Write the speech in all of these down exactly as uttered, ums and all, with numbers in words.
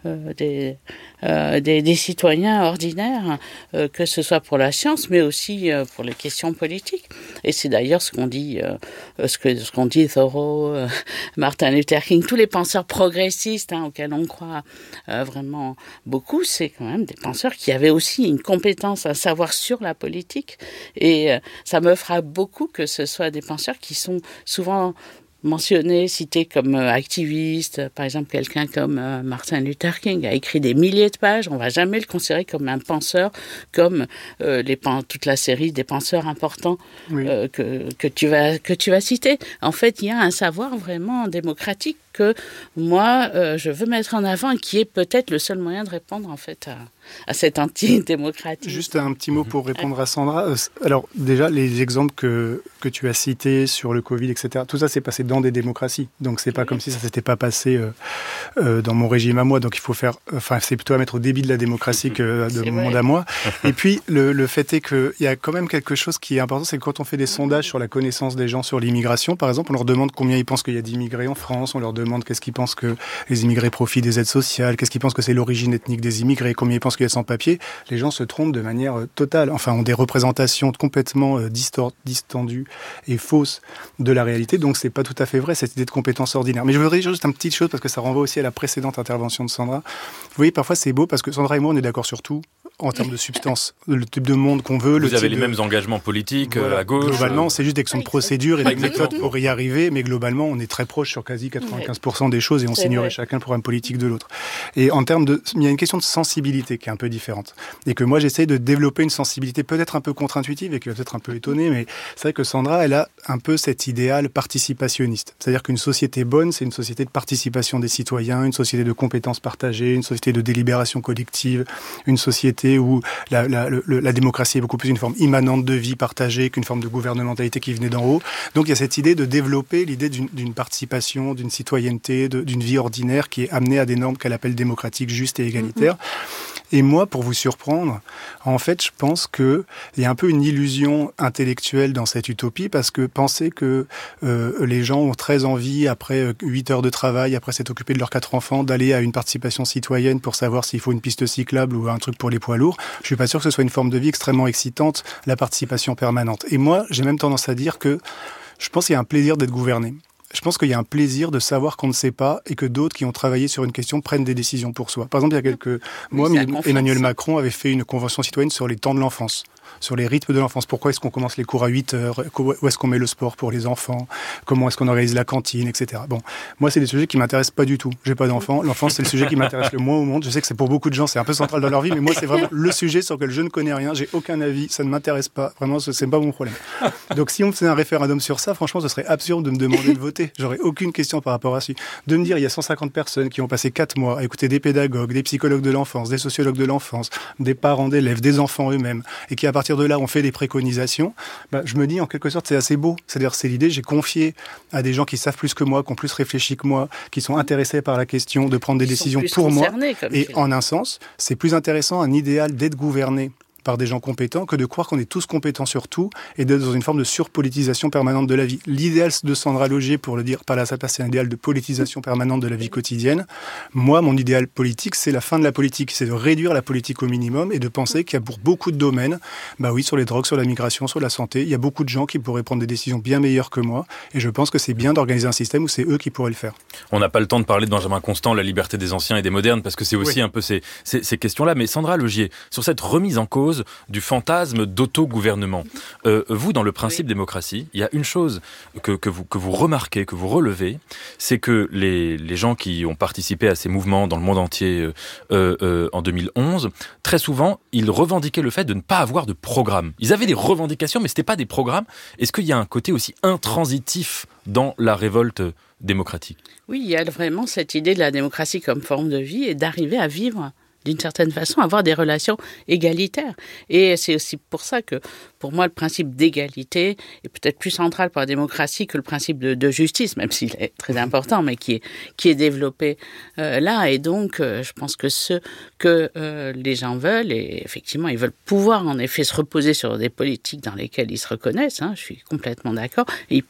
euh, des, euh, des, des citoyens ordinaires, euh, que ce soit pour la science, mais aussi euh, pour les questions politiques. Et c'est d'ailleurs ce qu'on dit, euh, ce, que, ce qu'on dit Thoreau, euh, Martin Luther King, tous les penseurs progressistes hein, auxquels on croit euh, vraiment beaucoup, c'est quand même des penseurs qui avaient aussi une compétence, un savoir sur la politique. Et euh, ça me frappe beaucoup que ce soit des penseurs qui sont souvent mentionnés, cités comme euh, activistes. Par exemple, quelqu'un comme euh, Martin Luther King a écrit des milliers de pages. On ne va jamais le considérer comme un penseur, comme euh, les, toute la série des penseurs importants oui. euh, que, que, tu vas, que tu vas citer. En fait, il y a un savoir vraiment démocratique que moi, euh, je veux mettre en avant et qui est peut-être le seul moyen de répondre en fait à, à cette antidémocratie. Juste un petit mot pour répondre à Sandra. Alors déjà, les exemples que, que tu as cités sur le Covid, et cetera, tout ça s'est passé dans des démocraties. Donc c'est pas oui. comme si ça s'était pas passé euh, euh, dans mon régime à moi. Donc il faut faire, enfin c'est plutôt à mettre au débit de la démocratie que de mon monde à moi. Et puis le, le fait est qu'il y a quand même quelque chose qui est important, c'est que quand on fait des sondages sur la connaissance des gens sur l'immigration, par exemple, on leur demande combien ils pensent qu'il y a d'immigrés en France, on leur demande qu'est-ce qu'ils pensent que les immigrés profitent des aides sociales, qu'est-ce qu'ils pensent que c'est l'origine ethnique des immigrés, combien ils pensent qu'il y a sans-papiers. Les gens se trompent de manière euh, totale, enfin ont des représentations complètement euh, distor- distendues et fausses de la réalité, donc c'est pas tout à fait vrai cette idée de compétence ordinaire. Mais je voudrais juste une petite chose parce que ça renvoie aussi à la précédente intervention de Sandra. Vous voyez, parfois c'est beau parce que Sandra et moi on est d'accord sur tout en termes de substance, le type de monde qu'on veut. Vous le avez les de... mêmes engagements politiques voilà. à gauche. Globalement, c'est juste des questions de procédure et de méthode pour y arriver, mais globalement on est très proche sur quasi quatre-vingt-quinze pour cent des choses et on s'ignorait chacun le programme politique de l'autre. Et en termes de... Il y a une question de sensibilité qui est un peu différente. Et que moi, j'essaie de développer une sensibilité peut-être un peu contre-intuitive et qui va peut-être un peu étonner, mais c'est vrai que Sandra, elle a un peu cet idéal participationniste. C'est-à-dire qu'une société bonne, c'est une société de participation des citoyens, une société de compétences partagées, une société de délibération collective, une société où la, la, le, la démocratie est beaucoup plus une forme immanente de vie partagée qu'une forme de gouvernementalité qui venait d'en haut. Donc il y a cette idée de développer l'idée d'une, d'une participation, d'une citoyenneté, de, d'une vie ordinaire qui est amenée à des normes qu'elle appelle démocratiques, justes et égalitaires. Mm-hmm. Et moi, pour vous surprendre, en fait, je pense qu'il y a un peu une illusion intellectuelle dans cette utopie, parce que penser que euh, les gens ont très envie, après huit heures de travail, après s'être occupés de leurs quatre enfants, d'aller à une participation citoyenne pour savoir s'il faut une piste cyclable ou un truc pour les poids lourds, je suis pas sûr que ce soit une forme de vie extrêmement excitante, la participation permanente. Et moi, j'ai même tendance à dire que je pense qu'il y a un plaisir d'être gouverné. Je pense qu'il y a un plaisir de savoir qu'on ne sait pas et que d'autres qui ont travaillé sur une question prennent des décisions pour soi. Par exemple, il y a quelques mois, oui, Emmanuel Macron avait fait une convention citoyenne sur les temps de l'enfance, sur les rythmes de l'enfance. Pourquoi est-ce qu'on commence les cours à huit heures? Où est-ce qu'on met le sport pour les enfants? Comment est-ce qu'on organise la cantine, et cetera. Bon, moi, c'est des sujets qui m'intéressent pas du tout. J'ai pas d'enfants. L'enfance, c'est le sujet qui m'intéresse le moins au monde. Je sais que c'est pour beaucoup de gens, c'est un peu central dans leur vie, mais moi, c'est vraiment le sujet sur lequel je ne connais rien. J'ai aucun avis. Ça ne m'intéresse pas. Vraiment, c'est pas mon problème. Donc, si on faisait un référendum sur ça, franchement, ce serait absurde de me demander de voter. J'aurais aucune question par rapport à ça. De me dire, il y a cent cinquante personnes qui ont passé quatre mois à écouter des pédagogues, des psychologues de l'enfance, des sociologues de l'enfance, des parents d'élèves, des enfants eux-mêmes, et qui, à partir de là, ont fait des préconisations, bah, je me dis en quelque sorte c'est assez beau. C'est-à-dire c'est l'idée, j'ai confié à des gens qui savent plus que moi, qui ont plus réfléchi que moi, qui sont intéressés par la question de prendre des Ils décisions pour moi. Et en un sens, c'est plus intéressant un idéal d'être gouverné par des gens compétents que de croire qu'on est tous compétents sur tout et d'être dans une forme de surpolitisation permanente de la vie. L'idéal de Sandra Logier, pour le dire par là, ça passe, c'est un idéal de politisation permanente de la vie quotidienne. Moi, mon idéal politique, c'est la fin de la politique, c'est de réduire la politique au minimum et de penser qu'il y a pour beaucoup de domaines, bah oui, sur les drogues, sur la migration, sur la santé, il y a beaucoup de gens qui pourraient prendre des décisions bien meilleures que moi et je pense que c'est bien d'organiser un système où c'est eux qui pourraient le faire. On n'a pas le temps de parler de Benjamin Constant, la liberté des anciens et des modernes, parce que c'est aussi oui. un peu ces, ces, ces questions-là. Mais Sandra Logier, sur cette remise en cause du fantasme d'autogouvernement. Euh, vous, dans le principe oui. démocratie, il y a une chose que, que, vous, que vous remarquez, que vous relevez, c'est que les, les gens qui ont participé à ces mouvements dans le monde entier euh, euh, en deux mille onze, très souvent, ils revendiquaient le fait de ne pas avoir de programme. Ils avaient des revendications, mais ce n'était pas des programmes. Est-ce qu'il y a un côté aussi intransitif dans la révolte démocratique? Oui, il y a vraiment cette idée de la démocratie comme forme de vie et d'arriver à vivre d'une certaine façon, avoir des relations égalitaires. Et c'est aussi pour ça que, pour moi, le principe d'égalité est peut-être plus central pour la démocratie que le principe de, de justice, même s'il est très important, mais qui est, qui est développé euh, là. Et donc, euh, je pense que ce que euh, les gens veulent, et effectivement, ils veulent pouvoir, en effet, se reposer sur des politiques dans lesquelles ils se reconnaissent, hein, je suis complètement d'accord, et ils peuvent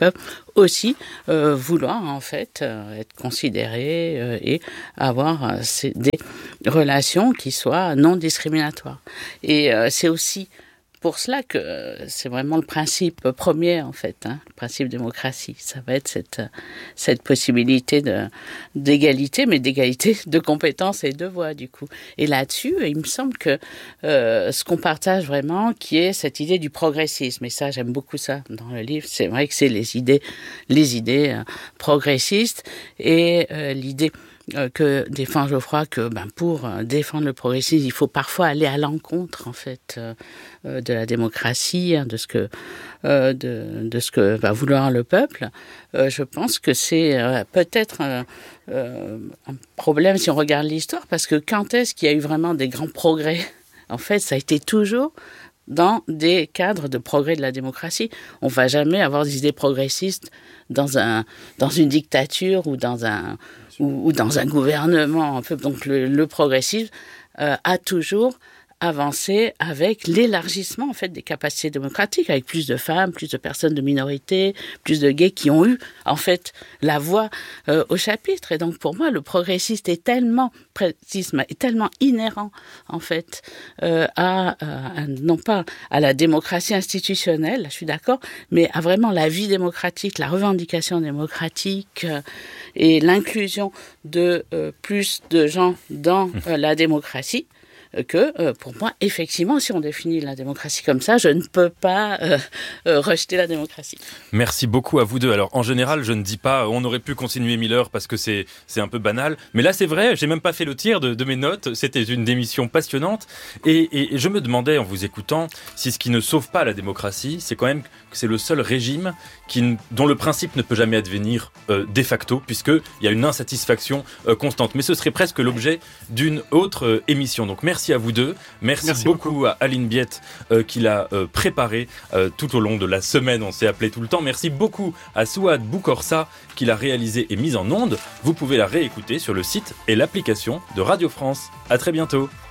aussi euh, vouloir en fait euh, être considéré euh, et avoir euh, ces, des relations qui soient non discriminatoires. Et euh, c'est aussi pour cela que euh, c'est vraiment le principe premier en fait, hein, le principe démocratie. Ça va être cette cette possibilité de d'égalité, mais d'égalité de compétences et de voix du coup. Et là-dessus, il me semble que euh, ce qu'on partage vraiment, qui est cette idée du progressisme. Et ça, j'aime beaucoup ça dans le livre. C'est vrai que c'est les idées, les idées euh, progressistes et euh, l'idée que défend Geoffroy, que ben, pour défendre le progressisme, il faut parfois aller à l'encontre en fait euh, de la démocratie, hein, de ce que euh, de, de ce que va vouloir le peuple. Euh, je pense que c'est euh, peut-être un, euh, un problème si on regarde l'histoire, parce que quand est-ce qu'il y a eu vraiment des grands progrès ? En fait, ça a été toujours dans des cadres de progrès de la démocratie. On ne va jamais avoir des idées progressistes dans un dans une dictature ou dans un ou, ou dans un gouvernement. En fait. Donc le, le progressisme euh, a toujours avancé avec l'élargissement en fait des capacités démocratiques, avec plus de femmes, plus de personnes de minorité, plus de gays qui ont eu en fait la voix euh, au chapitre. Et donc pour moi, le progressiste est tellement progressisme est tellement inhérent en fait euh, à, à non pas à la démocratie institutionnelle, je suis d'accord, mais à vraiment la vie démocratique, la revendication démocratique euh, et l'inclusion de euh, plus de gens dans euh, la démocratie. Que, euh, pour moi, effectivement, si on définit la démocratie comme ça, je ne peux pas euh, euh, rejeter la démocratie. Merci beaucoup à vous deux. Alors, en général, je ne dis pas on aurait pu continuer Miller parce que c'est, c'est un peu banal. Mais là, c'est vrai, j'ai même pas fait le tir de, de mes notes. C'était une démission passionnante. Et, et, et je me demandais, en vous écoutant, si ce qui ne sauve pas la démocratie, c'est quand même que c'est le seul régime qui, dont le principe ne peut jamais advenir euh, de facto, puisqu'il y a une insatisfaction euh, constante. Mais ce serait presque l'objet d'une autre euh, émission. Donc, merci. Merci à vous deux. Merci, Merci beaucoup, beaucoup à Aline Biette euh, qui l'a euh, préparé euh, tout au long de la semaine. On s'est appelé tout le temps. Merci beaucoup à Souad Boukorsa qui l'a réalisé et mise en onde. Vous pouvez la réécouter sur le site et l'application de Radio France. À très bientôt.